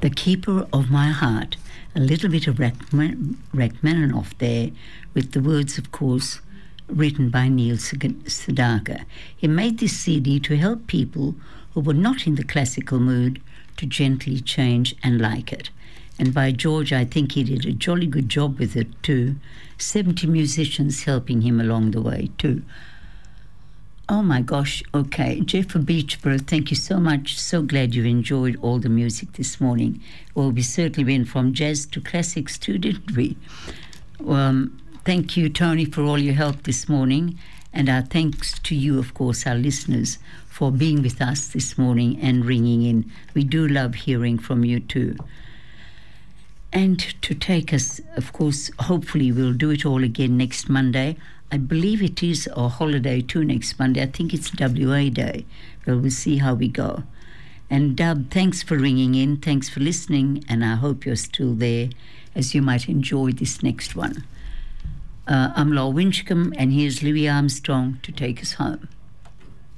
The Keeper of My Heart. A little bit of Rachmaninoff there, with the words, of course, written by Neil Sedaka. He made this CD to help people who were not in the classical mood to gently change and like it. And by George, I think he did a jolly good job with it too. 70 musicians helping him along the way too. Oh my gosh, okay. Jeff from Beachborough, thank you so much. So glad you enjoyed all the music this morning. Well, we certainly went from jazz to classics too, didn't we? Thank you, Tony, for all your help this morning. And our thanks to you, of course, our listeners, for being with us this morning and ringing in. We do love hearing from you too. And to take us, of course, hopefully we'll do it all again next Monday. I believe it is a holiday too next Monday. I think it's WA Day, but we'll see how we go. And Dub, thanks for ringing in. Thanks for listening, and I hope you're still there as you might enjoy this next one. I'm Laura Winchcombe, and here's Louis Armstrong to take us home.